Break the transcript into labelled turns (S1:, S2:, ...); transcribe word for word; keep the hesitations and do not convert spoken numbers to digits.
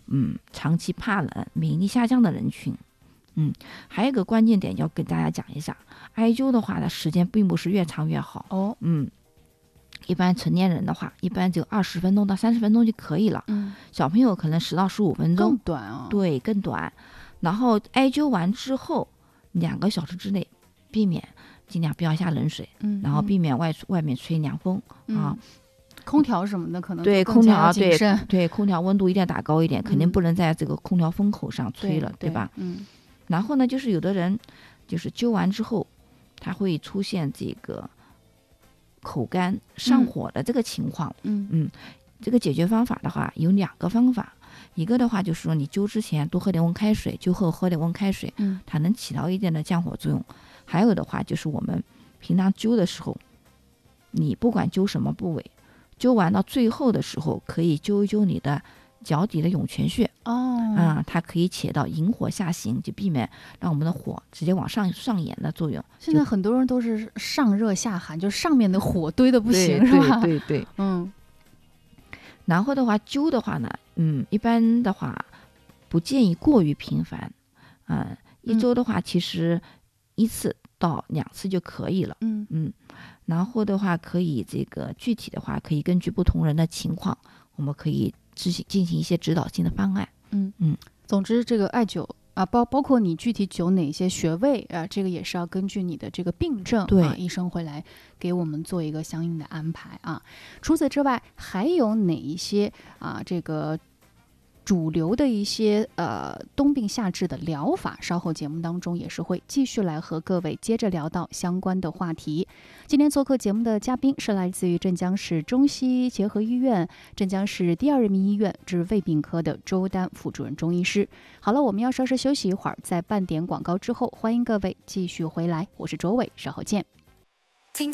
S1: 嗯，长期怕冷、免疫力下降的人群。嗯，还有一个关键点要跟大家讲一下，艾灸的话呢，时间并不是越长越好。
S2: 哦，
S1: 嗯，一般成年人的话，一般就二十分钟到三十分钟就可以了。
S2: 嗯，
S1: 小朋友可能十到十五分钟，
S2: 更短啊。
S1: 对，更短。然后艾灸完之后，两个小时之内，避免尽量不要下冷水，
S2: 嗯，
S1: 然后避免外外面吹凉风、
S2: 嗯、
S1: 啊。
S2: 空调什么的可能
S1: 对，
S2: 更加
S1: 空调对
S2: 谨慎
S1: 对，空调温度一定要打高一点，肯定
S2: 嗯
S1: 不能在这个空调风口上吹了，
S2: 对
S1: 吧？
S2: 嗯。
S1: 然后呢，就是有的人就是灸完之后，他会出现这个口干上火的这个情况。
S2: 嗯
S1: 嗯，这个解决方法的话有两个方法，一个的话就是说你灸之前多喝点温开水，灸后喝点温开水，
S2: 嗯，
S1: 它能起到一定的降火作用。还有的话就是我们平常灸的时候，你不管灸什么部位，灸完到最后的时候，可以灸一灸你的脚底的涌泉穴。
S2: 哦，
S1: 啊、它可以起到引火下行，就避免让我们的火直接往上上炎的作用。
S2: 现在很多人都是上热下寒，就上面的火堆的不行，
S1: 对
S2: 是吧？
S1: 对对对，
S2: 嗯。
S1: 然后的话，灸的话呢，嗯，一般的话不建议过于频繁，嗯、一周的话其实一次到两次就可以了。
S2: 嗯
S1: 嗯，然后的话可以这个具体的话可以根据不同人的情况，我们可以进行进行一些指导性的方案。
S2: 嗯
S1: 嗯，
S2: 总之这个艾灸啊，包包括你具体灸哪些穴位啊，这个也是要根据你的这个病症
S1: 对
S2: 啊，医生会来给我们做一个相应的安排啊。除此之外，还有哪一些啊这个主流的一些呃冬病夏治的疗法，稍后节目当中也是会继续来和各位接着聊到相关的话题。今天做客节目的嘉宾是来自于镇江市中西医结合医院镇江市第二人民医院治胃病科的周丹副主任中医师。好了，我们要稍事休息一会儿，在半点广告之后，欢迎各位继续回来，我是卓伟，稍后见。